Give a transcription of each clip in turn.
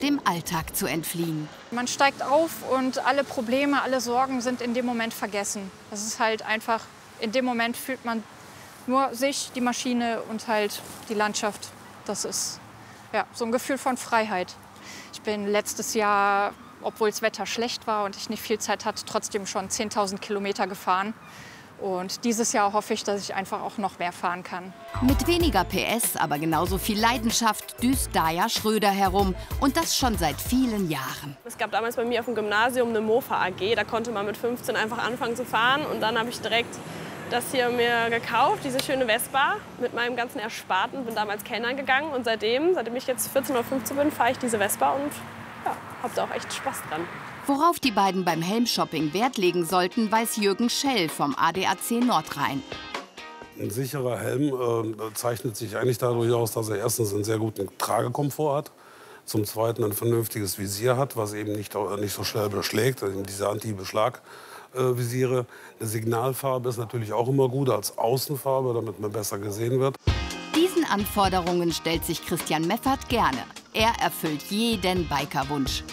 dem Alltag zu entfliehen. Man steigt auf und alle Probleme, alle Sorgen sind in dem Moment vergessen. Das ist halt einfach, in dem Moment fühlt man nur sich, die Maschine und halt die Landschaft. Das ist ja so ein Gefühl von Freiheit. Ich bin letztes Jahr, obwohl das Wetter schlecht war und ich nicht viel Zeit hatte, trotzdem schon 10.000 Kilometer gefahren. Und dieses Jahr hoffe ich, dass ich einfach auch noch mehr fahren kann. Mit weniger PS, aber genauso viel Leidenschaft düst Daja Schröder herum. Und das schon seit vielen Jahren. Es gab damals bei mir auf dem Gymnasium eine Mofa AG. Da konnte man mit 15 einfach anfangen zu fahren. Und dann habe ich direkt das hier mir gekauft, diese schöne Vespa mit meinem ganzen Ersparten. Bin damals Kellnern gegangen. Und seitdem ich jetzt 14 oder 15 bin, fahre ich diese Vespa und ja, habe da auch echt Spaß dran. Worauf die beiden beim Helmshopping Wert legen sollten, weiß Jürgen Schell vom ADAC Nordrhein. Ein sicherer Helm zeichnet sich eigentlich dadurch aus, dass er erstens einen sehr guten Tragekomfort hat, zum Zweiten ein vernünftiges Visier hat, was eben nicht so schnell beschlägt, also diese Anti-Beschlag-Visiere. Eine Signalfarbe ist natürlich auch immer gut als Außenfarbe, damit man besser gesehen wird. Diesen Anforderungen stellt sich Christian Meffert gerne. Er erfüllt jeden Bikerwunsch.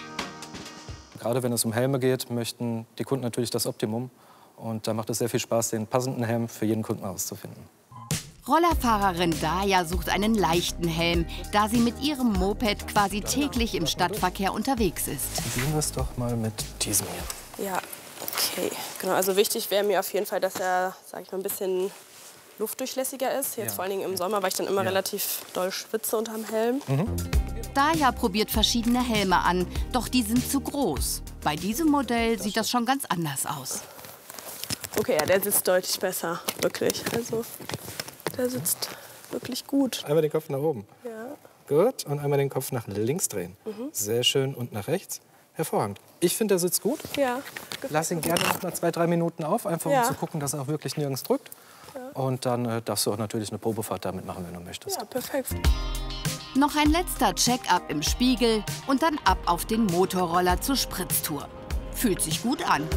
Gerade wenn es um Helme geht, möchten die Kunden natürlich das Optimum. Und da macht es sehr viel Spaß, den passenden Helm für jeden Kunden auszufinden. Rollerfahrerin Daja sucht einen leichten Helm, da sie mit ihrem Moped quasi täglich im Stadtverkehr unterwegs ist. Probieren wir es doch mal mit diesem hier. Ja, okay. Genau, also wichtig wäre mir auf jeden Fall, dass er, sag ich mal, ein bisschen luftdurchlässiger ist. Jetzt vor allen Dingen im Sommer, weil ich dann immer relativ doll schwitze unterm Helm. Daja probiert verschiedene Helme an, doch die sind zu groß. Bei diesem Modell sieht das schon ganz anders aus. Okay, ja, der sitzt deutlich besser, wirklich. Also, der sitzt wirklich gut. Einmal den Kopf nach oben. Ja. Gut, und einmal den Kopf nach links drehen. Sehr schön, und nach rechts. Hervorragend. Ich finde, der sitzt gut. Ja. Lass ihn gerne noch mal 2-3 Minuten auf, einfach um zu gucken, dass er auch wirklich nirgends drückt. Und dann darfst du auch natürlich eine Probefahrt damit machen, wenn du möchtest. Ja, perfekt. Noch ein letzter Check-up im Spiegel und dann ab auf den Motorroller zur Spritztour. Fühlt sich gut an.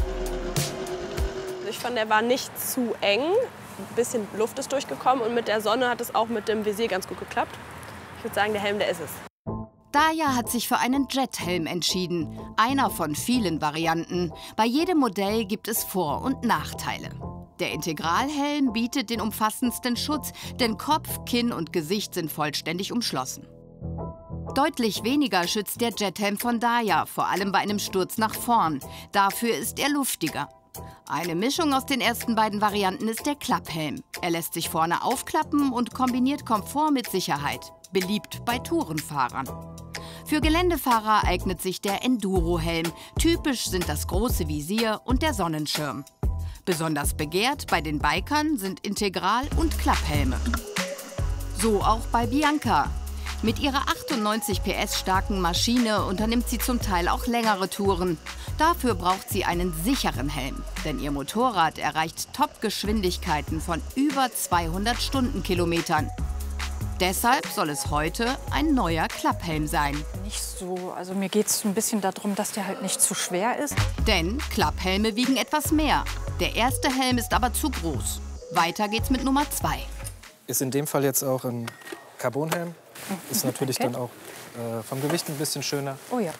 Ich fand, der war nicht zu eng. Ein bisschen Luft ist durchgekommen und mit der Sonne hat es auch mit dem Visier ganz gut geklappt. Ich würde sagen, der Helm, der ist es. Daja hat sich für einen Jet-Helm entschieden. Einer von vielen Varianten. Bei jedem Modell gibt es Vor- und Nachteile. Der Integralhelm bietet den umfassendsten Schutz, denn Kopf, Kinn und Gesicht sind vollständig umschlossen. Deutlich weniger schützt der Jethelm von Daja, vor allem bei einem Sturz nach vorn. Dafür ist er luftiger. Eine Mischung aus den ersten beiden Varianten ist der Klapphelm. Er lässt sich vorne aufklappen und kombiniert Komfort mit Sicherheit. Beliebt bei Tourenfahrern. Für Geländefahrer eignet sich der Enduro-Helm. Typisch sind das große Visier und der Sonnenschirm. Besonders begehrt bei den Bikern sind Integral- und Klapphelme. So auch bei Bianca. Mit ihrer 98 PS starken Maschine unternimmt sie zum Teil auch längere Touren. Dafür braucht sie einen sicheren Helm, denn ihr Motorrad erreicht Top-Geschwindigkeiten von über 200 Stundenkilometern. Deshalb soll es heute ein neuer Klapphelm sein. Nicht so, also mir geht es ein bisschen darum, dass der halt nicht zu schwer ist. Denn Klapphelme wiegen etwas mehr. Der erste Helm ist aber zu groß. Weiter geht's mit Nummer 2. Ist in dem Fall jetzt auch ein Carbonhelm. Ist natürlich dann auch vom Gewicht ein bisschen schöner. Oh ja.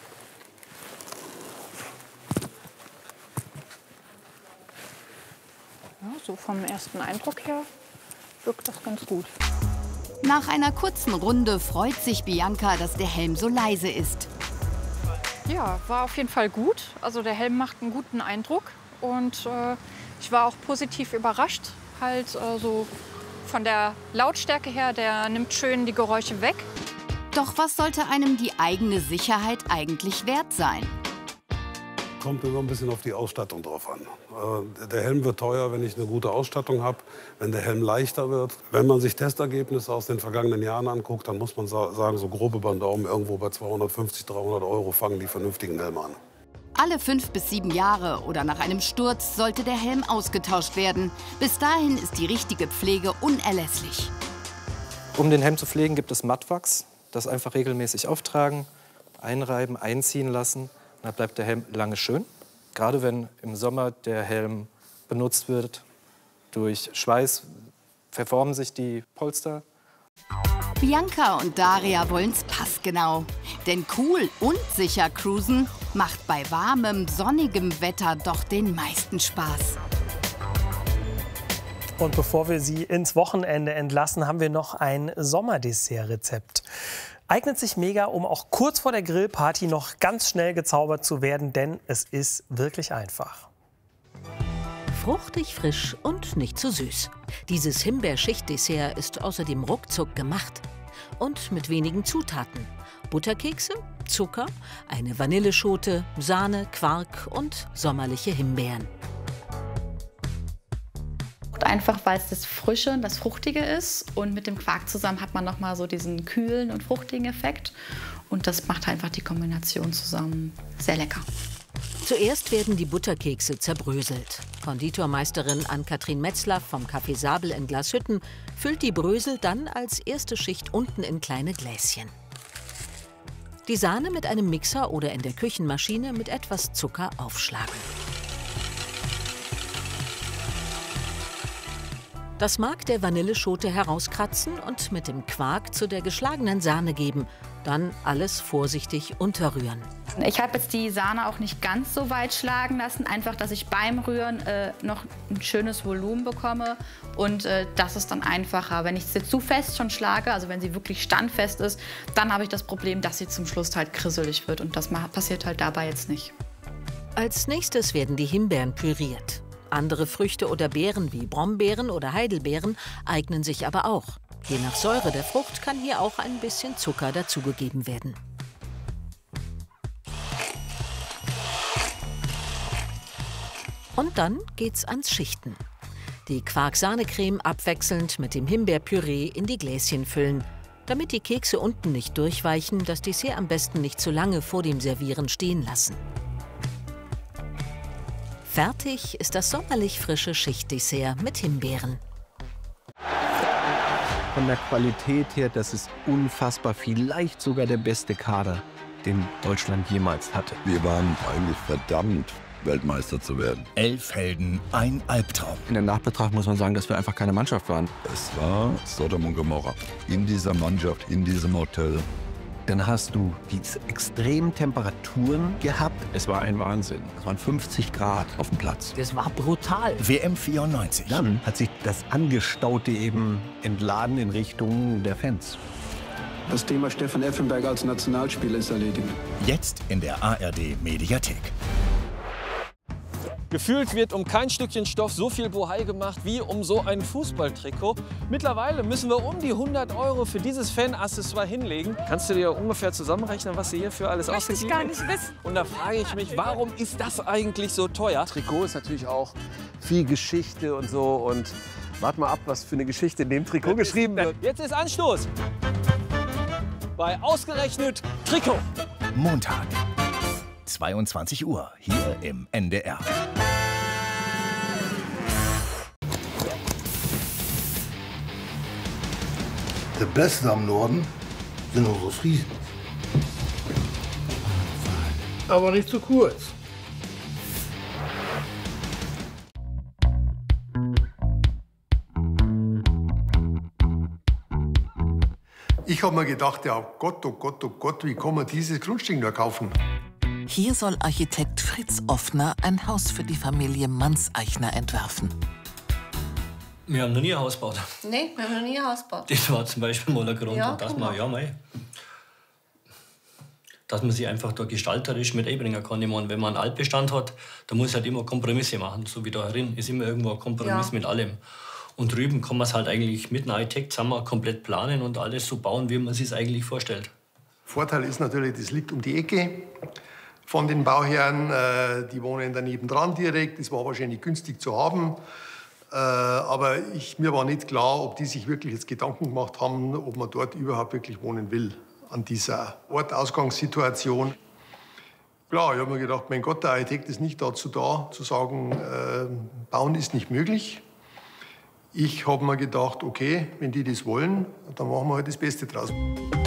Ja, so vom ersten Eindruck her wirkt das ganz gut. Nach einer kurzen Runde freut sich Bianca, dass der Helm so leise ist. Ja, war auf jeden Fall gut. Also der Helm macht einen guten Eindruck. Und ich war auch positiv überrascht. Halt so von der Lautstärke her, der nimmt schön die Geräusche weg. Doch was sollte einem die eigene Sicherheit eigentlich wert sein? Kommt immer ein bisschen auf die Ausstattung drauf an. Der Helm wird teuer, wenn ich eine gute Ausstattung habe, wenn der Helm leichter wird. Wenn man sich Testergebnisse aus den vergangenen Jahren anguckt, dann muss man sagen, so grob über den Daumen, irgendwo bei 250, 300 € fangen die vernünftigen Helme an. Alle 5 bis 7 Jahre oder nach einem Sturz sollte der Helm ausgetauscht werden. Bis dahin ist die richtige Pflege unerlässlich. Um den Helm zu pflegen, gibt es Mattwachs. Das einfach regelmäßig auftragen, einreiben, einziehen lassen. Dann bleibt der Helm lange schön. Gerade wenn im Sommer der Helm benutzt wird, durch Schweiß verformen sich die Polster. Bianca und Daria wollen's passgenau. Denn cool und sicher cruisen macht bei warmem, sonnigem Wetter doch den meisten Spaß. Und bevor wir Sie ins Wochenende entlassen, haben wir noch ein Sommerdessert-Rezept. Eignet sich mega, um auch kurz vor der Grillparty noch ganz schnell gezaubert zu werden, denn es ist wirklich einfach. Fruchtig, frisch und nicht zu süß. Dieses Himbeerschichtdessert ist außerdem ruckzuck gemacht. Und mit wenigen Zutaten. Butterkekse, Zucker, eine Vanilleschote, Sahne, Quark und sommerliche Himbeeren. Einfach, weil es das Frische und das Fruchtige ist. Und mit dem Quark zusammen hat man noch mal so diesen kühlen und fruchtigen Effekt. Und das macht einfach die Kombination zusammen sehr lecker. Zuerst werden die Butterkekse zerbröselt. Konditormeisterin Ann-Kathrin Metzler vom Café Sabel in Glashütten füllt die Brösel dann als erste Schicht unten in kleine Gläschen. Die Sahne mit einem Mixer oder in der Küchenmaschine mit etwas Zucker aufschlagen. Das Mark der Vanilleschote herauskratzen und mit dem Quark zu der geschlagenen Sahne geben. Dann alles vorsichtig unterrühren. Ich habe jetzt die Sahne auch nicht ganz so weit schlagen lassen, einfach, dass ich beim Rühren noch ein schönes Volumen bekomme. Und das ist dann einfacher. Wenn ich sie zu fest schon schlage, also wenn sie wirklich standfest ist, dann habe ich das Problem, dass sie zum Schluss halt krisselig wird. Und das passiert halt dabei jetzt nicht. Als nächstes werden die Himbeeren püriert. Andere Früchte oder Beeren wie Brombeeren oder Heidelbeeren eignen sich aber auch. Je nach Säure der Frucht kann hier auch ein bisschen Zucker dazugegeben werden. Und dann geht's ans Schichten. Die Quark-Sahne-Creme abwechselnd mit dem Himbeerpüree in die Gläschen füllen. Damit die Kekse unten nicht durchweichen, das Dessert am besten nicht zu lange vor dem Servieren stehen lassen. Fertig ist das sommerlich frische Schichtdessert mit Himbeeren. Von der Qualität her, das ist unfassbar, vielleicht sogar der beste Kader, den Deutschland jemals hatte. Wir waren eigentlich verdammt, Weltmeister zu werden. 11 Helden, ein Albtraum. In der Nachbetracht muss man sagen, dass wir einfach keine Mannschaft waren. Es war Sodom und Gomorra. In dieser Mannschaft, in diesem Hotel. Dann hast du diese extremen Temperaturen gehabt. Es war ein Wahnsinn. Es waren 50 Grad auf dem Platz. Das war brutal. WM 94. Dann hat sich das Angestaute eben entladen in Richtung der Fans. Das Thema Stefan Effenberg als Nationalspieler ist erledigt. Jetzt in der ARD Mediathek. Gefühlt wird um kein Stückchen Stoff so viel Bohai gemacht wie um so ein Fußballtrikot. Mittlerweile müssen wir um die 100 € für dieses Fan-Accessoire hinlegen. Kannst du dir ungefähr zusammenrechnen, was sie hierfür alles ausgegeben haben? Möchte ich gar nicht wissen. Und da frage ich mich, warum ist das eigentlich so teuer? Trikot ist natürlich auch viel Geschichte und so. Und wart mal ab, was für eine Geschichte in dem Trikot geschrieben wird. Jetzt ist Anstoß bei Ausgerechnet Trikot. Montag, 22 Uhr, hier im NDR. Der Beste am Norden sind unsere Friesen. Aber nicht zu kurz. Ich habe mir gedacht, ja Gott, oh Gott, oh Gott, wie kann man dieses Grundstück nur kaufen? Hier soll Architekt Fritz Offner ein Haus für die Familie Mannseichner entwerfen. Wir haben noch nie ein Haus gebaut. Nee, wir haben noch nie ein Haus gebaut. Das war zum Beispiel mal der Grund, Ja, dass genau. dass man sich einfach da gestalterisch mit einbringen kann. Ich meine, wenn man einen Altbestand hat, dann muss halt immer Kompromisse machen. So wie da drin ist immer irgendwo ein Kompromiss mit allem. Und drüben kann man es halt eigentlich mit einem Architekt zusammen komplett planen und alles so bauen, wie man sich es eigentlich vorstellt. Vorteil ist natürlich, das liegt um die Ecke von den Bauherren. Die wohnen daneben dran direkt. Das war wahrscheinlich günstig zu haben. Aber mir war nicht klar, ob die sich wirklich jetzt Gedanken gemacht haben, ob man dort überhaupt wirklich wohnen will, an dieser Ortausgangssituation. Klar, ich habe mir gedacht, mein Gott, der Architekt ist nicht dazu da, zu sagen, bauen ist nicht möglich. Ich habe mir gedacht, okay, wenn die das wollen, dann machen wir halt das Beste draus.